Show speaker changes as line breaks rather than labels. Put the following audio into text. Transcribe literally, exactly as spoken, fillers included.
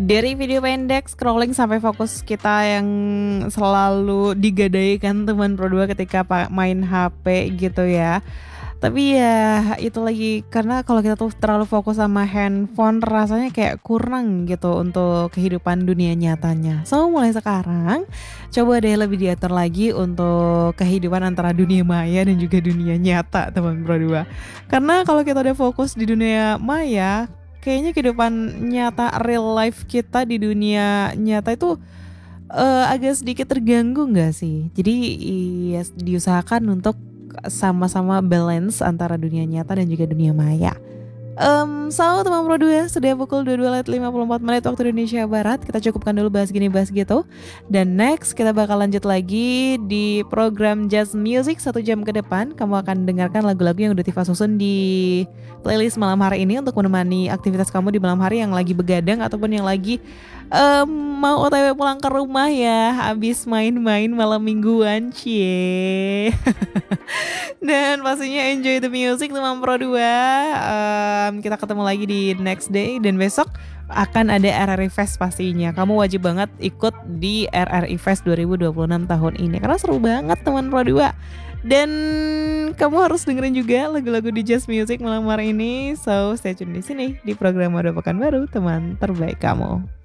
Dari video pendek scrolling sampai fokus kita yang selalu digadaikan teman Pro dua ketika main H P gitu ya. Tapi ya itu lagi, karena kalau kita tuh terlalu fokus sama handphone rasanya kayak kurang gitu untuk kehidupan dunia nyatanya. So mulai sekarang coba deh lebih diatur lagi untuk kehidupan antara dunia maya dan juga dunia nyata teman Pro dua. Karena kalau kita udah fokus di dunia maya, kayaknya kehidupan nyata real life kita di dunia nyata itu uh, agak sedikit terganggu gak sih? Jadi ya, diusahakan untuk sama-sama balance antara dunia nyata dan juga dunia maya. Um, so teman Pro dua, sudah pukul dua puluh dua lewat lima puluh empat menit waktu Indonesia Barat. Kita cukupkan dulu bahas gini bahas gitu. Dan next kita bakal lanjut lagi di program Jazz Music satu jam ke depan. Kamu akan dengarkan lagu-lagu yang udah Tifa susun di playlist malam hari ini untuk menemani aktivitas kamu di malam hari yang lagi begadang ataupun yang lagi um, mau O T W pulang ke rumah ya, habis main-main malam mingguan, cie. Dan pastinya enjoy the music teman Pro dua. um, Kita ketemu lagi di next day. Dan besok akan ada R R I Fest pastinya. Kamu wajib banget ikut di R R I Fest dua ribu dua puluh enam tahun ini, karena seru banget teman Pro dua. Dan kamu harus dengerin juga lagu-lagu di Jazz Music malam hari ini. So stay tune di sini di program Mode Pekanbaru, teman terbaik kamu.